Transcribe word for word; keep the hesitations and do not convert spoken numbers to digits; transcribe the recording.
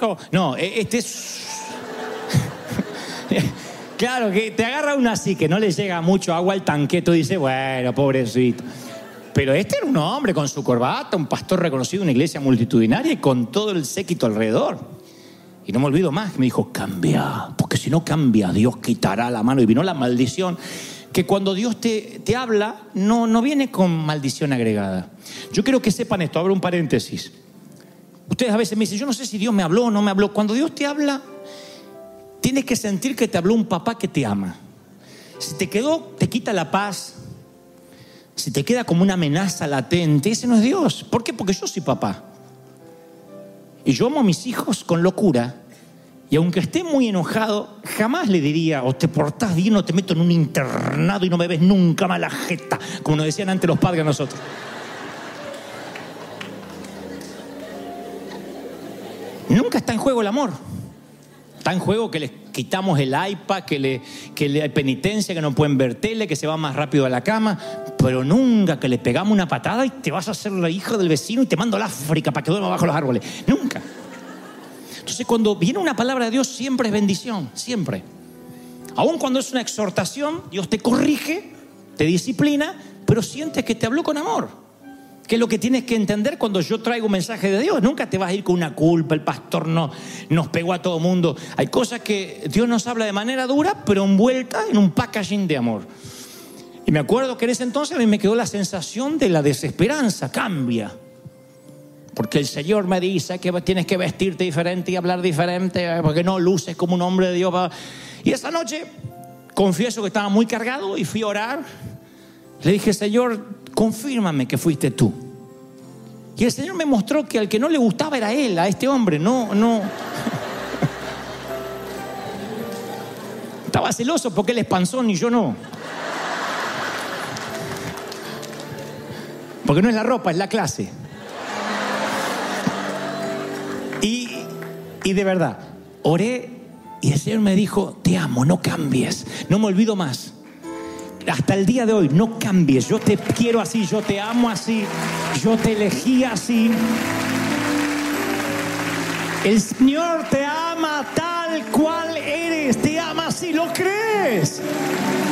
viejo. No, este es... Claro, que te agarra uno así, que no le llega mucho agua al tanque, tú dices, bueno, pobrecito. Pero este era un hombre con su corbata, un pastor reconocido en una iglesia multitudinaria y con todo el séquito alrededor. Y no me olvido más, me dijo, cambia, porque si no cambia, Dios quitará la mano. Y vino la maldición, que cuando Dios te, te habla, no, no viene con maldición agregada. Yo quiero que sepan esto, abro un paréntesis. Ustedes a veces me dicen, yo no sé si Dios me habló o no me habló. Cuando Dios te habla, tienes que sentir que te habló un papá que te ama. Si te quedó, te quita la paz, si te queda como una amenaza latente, ese no es Dios. ¿Por qué? Porque yo soy papá. Y yo amo a mis hijos con locura. Y aunque esté muy enojado, jamás le diría, o te portás bien o te meto en un internado y no me ves nunca más la jeta, como nos decían antes los padres a nosotros. Nunca está en juego el amor. Está en juego que les quitamos el iPad, que le, que le hay penitencia, que no pueden ver tele, que se va más rápido a la cama, pero nunca que le pegamos una patada y te vas a hacer la hija del vecino y te mando al África para que duerma bajo los árboles. Nunca. Entonces, cuando viene una palabra de Dios, siempre es bendición, siempre. Aun cuando es una exhortación, Dios te corrige, te disciplina, pero sientes que te habló con amor. ¿Qué es lo que tienes que entender cuando yo traigo un mensaje de Dios? Nunca te vas a ir con una culpa, el pastor no, nos pegó a todo mundo. Hay cosas que Dios nos habla de manera dura, pero envuelta en un packaging de amor. Y me acuerdo que en ese entonces a mí me quedó la sensación de la desesperanza, cambia. Porque el Señor me dice que tienes que vestirte diferente y hablar diferente, porque no luces como un hombre de Dios. Y esa noche, confieso que estaba muy cargado y fui a orar. Le dije, Señor, confírmame que fuiste tú. Y el Señor me mostró que al que no le gustaba era él, a este hombre, no, no. Estaba celoso porque él es panzón y yo no. Porque no es la ropa, es la clase. Y, y de verdad, oré y el Señor me dijo, te amo, no cambies, no me olvido más. Hasta el día de hoy, no cambies. Yo te quiero así, yo te amo así, yo te elegí así. El Señor te ama tal cual eres, te ama así, ¿lo crees?